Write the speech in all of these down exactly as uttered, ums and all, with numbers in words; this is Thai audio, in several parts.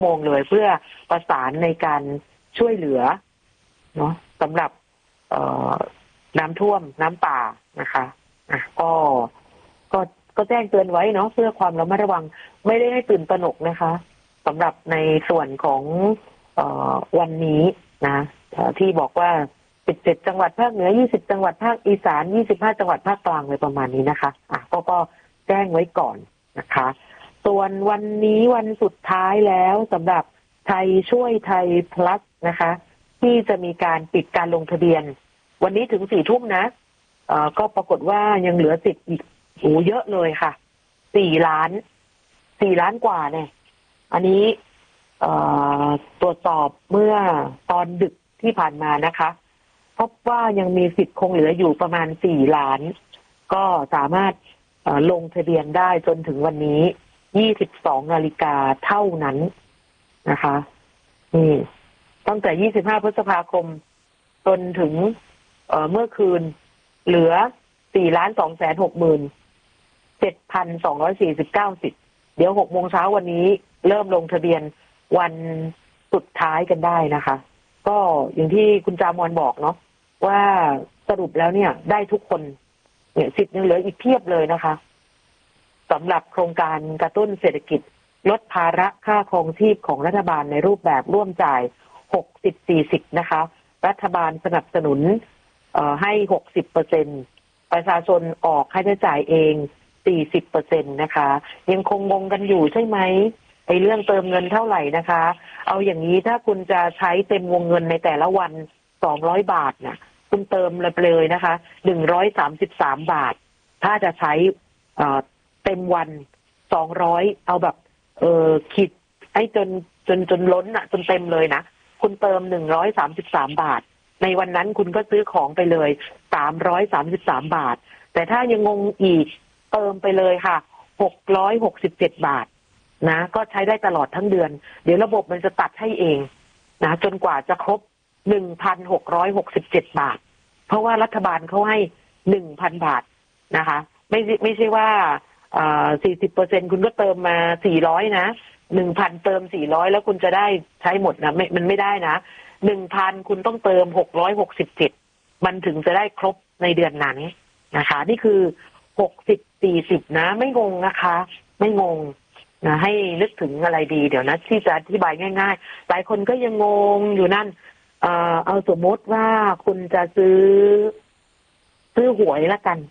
โมงเลยเพื่อประสานในการช่วยเหลือเนาะสำหรับน้ำท่วมน้ำป่านะคะอ่ะก็ก็ก็แจ้งเตือนไว้เนาะเพื่อความระมัดระวังไม่ได้ให้ตื่นตระหนกนะคะสำหรับในส่วนของเอ่อวันนี้นะที่บอกว่าสิบเจ็ดจังหวัดภาคเหนือยี่สิบจังหวัดภาคอีสานยี่สิบห้าจังหวัดภาคกลางเลยประมาณนี้นะคะอ่ะก็ก็แจ้งไว้ก่อนนะคะส่วนวันนี้วันสุดท้ายแล้วสำหรับไทยช่วยไทย plus นะคะที่จะมีการปิดการลงทะเบียนวันนี้ถึงสี่ทุ่มนะเอ่อก็ปรากฏว่ายังเหลือสิทธิ์อีกโอ้เยอะเลยค่ะสี่ล้านสี่ล้านกว่าเนี่ยอันนี้เอ่อตรวจสอบเมื่อตอนดึกที่ผ่านมานะคะพบว่ายังมีสิทธิ์คงเหลืออยู่ประมาณสี่ล้านก็สามารถลงทะเบียนได้จนถึงวันนี้ยี่สิบสองนาฬิกาเท่านั้นนะคะนี่ตั้งแต่ยี่สิบห้าพฤษภาคมจนถึงเอ่อเมื่อคืนเหลือสี่ล้านสองแสนหกหมื่นเจ็ดพันสองร้อยสี่สิบเก้าสิทธิ์เดี๋ยวหกโมงเช้าวันนี้เริ่มลงทะเบียนวันสุดท้ายกันได้นะคะก็อย่างที่คุณจามวลบอกเนาะว่าสรุปแล้วเนี่ยได้ทุกคนเนี่ยสิทธิ์ยังเหลืออีกเพียบเลยนะคะสำหรับโครงการกระตุ้นเศรษฐกิจลดภาระค่าครองชีพของรัฐบาลในรูปแบบร่วมจ่ายหกสิบ สี่สิบนะคะรัฐบาลสนับสนุนเอ่อให้ หกสิบเปอร์เซ็นต์ ประชาชนออกค่าใช้จ่ายเอง สี่สิบเปอร์เซ็นต์ นะคะยังคงงงกันอยู่ใช่ไหมไอ้เรื่องเติมเงินเท่าไหร่นะคะเอาอย่างนี้ถ้าคุณจะใช้เต็มวงเงินในแต่ละวันสองร้อยบาทนะคุณเติมเลยนะคะหนึ่งร้อยสามสิบสามบาทถ้าจะใช้เอ่อเต็มวันสองร้อยเอาแบบเออคิดให้จนจนจนล้นอ่ะจนเต็มเลยนะคุณเติมหนึ่งร้อยสามสิบสามบาทในวันนั้นคุณก็ซื้อของไปเลยสามร้อยสามสิบสามบาทแต่ถ้ายังงงอีกเติมไปเลยค่ะหกร้อยหกสิบเจ็ดบาทนะก็ใช้ได้ตลอดทั้งเดือนเดี๋ยวระบบมันจะตัดให้เองนะจนกว่าจะครบ หนึ่งพันหกร้อยหกสิบเจ็ดบาทเพราะว่ารัฐบาลเขาให้ หนึ่งพันบาทนะคะไม่ไม่ใช่ว่าอ่า สี่สิบเปอร์เซ็นต์ คุณก็เติมมาสี่ร้อยนะ หนึ่งพัน เติมสี่ร้อยแล้วคุณจะได้ใช้หมดนะไม่มันไม่ได้นะ หนึ่งพัน คุณต้องเติมหกร้อยหกสิบเจ็ดมันถึงจะได้ครบในเดือนนั้นนะคะนี่คือหกสิบ สี่สิบนะไม่งงนะคะไม่งงนะให้นึกถึงอะไรดีเดี๋ยวนะที่จะอธิบายง่ายๆหลายคนก็ยังงงอยู่นั่นเอ่อเอาสมมติว่าคุณจะซื้อซื้อหวยละกัน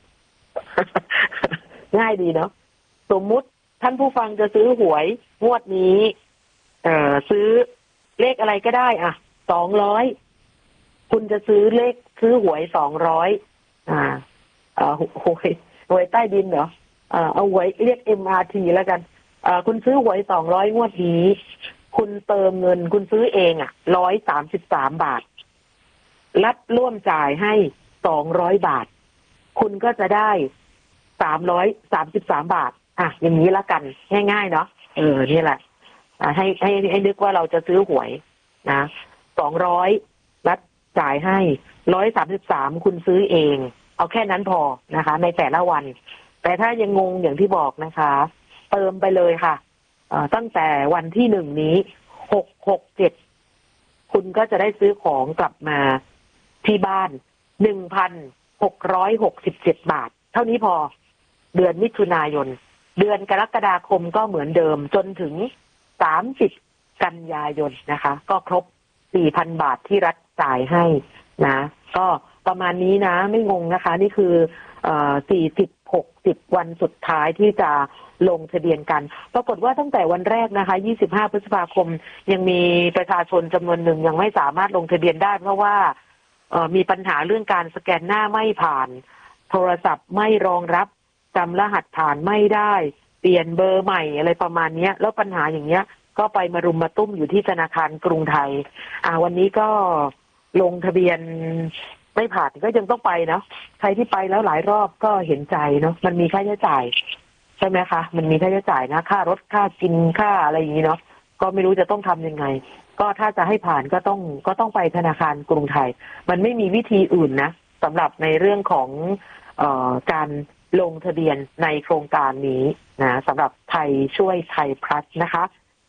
ง่ายดีเนาะสมมุติท่านผู้ฟังจะซื้อหวยงวดนี้เอ่อซื้อเลขอะไรก็ได้อ่ะสองร้อยคุณจะซื้อเลขซื้อหวยสองร้อยอ่าเอ่อหวยหวยใต้ดินเหรอเอ่อเอาหวยเรียก เอ็ม อาร์ ที แล้วกันเอ่อคุณซื้อหวยสองร้อยงวดนี้คุณเติมเงินคุณซื้อเองอ่ะหนึ่งร้อยสามสิบสามบาทรัฐร่วมจ่ายให้สองร้อยบาทคุณก็จะได้สามร้อยสามสิบสามบาทอ่ะอย่างนี้ละกันง่ายๆเนาะเออนี่แหละอ่าให้ให้ให้นึกว่าเราจะซื้อหวยนะสองร้อยรัฐจ่ายให้หนึ่งร้อยสามสิบสามคุณซื้อเองเอาแค่นั้นพอนะคะในแต่ละวันแต่ถ้ายังงงอย่างที่บอกนะคะเติมไปเลยค่ะเอ่อตั้งแต่วันที่หนึ่งนี้หกหกเจ็ดคุณก็จะได้ซื้อของกลับมาที่บ้าน หนึ่งพันหกร้อยหกสิบเจ็ดบาทเท่านี้พอเดือนมิถุนายนเดือนกรกฎาคมก็เหมือนเดิมจนถึงสามสิบกันยายนนะคะก็ครบ สี่พันบาทที่รัฐจ่ายให้นะก็ประมาณนี้นะไม่งงนะคะนี่คือเอ่อสี่สิบ หกสิบวันสุดท้ายที่จะลงทะเบียนกันปรากฏว่าตั้งแต่วันแรกนะคะยี่สิบห้าพฤษภาคมยังมีประชาชนจำนวนหนึ่งยังไม่สามารถลงทะเบียนได้เพราะว่าเอ่อมีปัญหาเรื่องการสแกนหน้าไม่ผ่านโทรศัพท์ไม่รองรับจำรหัสผ่านไม่ได้เปลี่ยนเบอร์ใหม่อะไรประมาณนี้แล้วปัญหาอย่างเงี้ยก็ไปมารุมมาตุ้มอยู่ที่ธนาคารกรุงไทยอ่าวันนี้ก็ลงทะเบียนไม่ผ่านก็ยังต้องไปเนาะใครที่ไปแล้วหลายรอบก็เห็นใจเนาะมันมีค่าใช้จ่ายใช่ไหมคะมันมีค่าใช้จ่ายนะค่ารถค่ากินค่าอะไรอย่างนี้เนาะก็ไม่รู้จะต้องทำยังไงก็ถ้าจะให้ผ่านก็ต้องก็ต้องไปธนาคารกรุงไทยมันไม่มีวิธีอื่นนะสำหรับในเรื่องของเอ่อการลงทะเบียนในโครงการนี้นะสำหรับไทยช่วยไทยพลัสนะคะ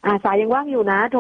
อ่าสายยังว่างอยู่นะโทร